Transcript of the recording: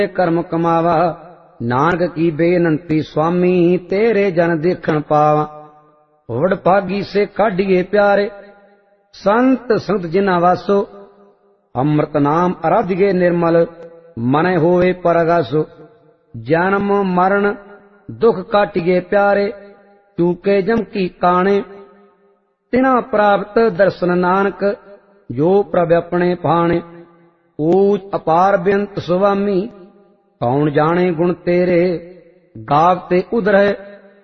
ਕਰਮ ਕਮਾਵਾ। ਨਾਨਕ ਕੀ ਬੇਨੰਤੀ ਸੁਆਮੀ ਤੇਰੇ ਜਨ ਦੇਖਣ ਪਾਵਾ। ਵਡ ਭਾਗੀ ਸੇ ਕਾਢੀਏ ਪਿਆਰੇ ਸੰਤ ਸੰਤ ਜਿਨਾ ਵਾਸੋ। ਅੰਮ੍ਰਿਤ ਨਾਮ ਅਰਾਧਿਏ ਨਿਰਮਲ ਮਨੈ ਹੋਵੇ ਪਰਗਾਸੋ। ਜਨਮ ਮਰਨ ਦੁਖ ਕਾਟਿਏ ਪਿਆਰੇ ਚੂਕੇ ਜਮ ਕੀ ਕਾਣੇ। ਤਿਨਾ ਪ੍ਰਾਪਤ ਦਰਸ਼ਨ ਨਾਨਕ ਜੋ ਪ੍ਰਭ ਆਪਣੇ ਭਾਣੇ। ਊਚ ਅਪਾਰ ਬੇਅੰਤ ਸੁਆਮੀ ਕੌਣ ਜਾਣੇ ਗੁਣ ਤੇਰੇ। ਗਾਵਤੇ ਉਧਰੈ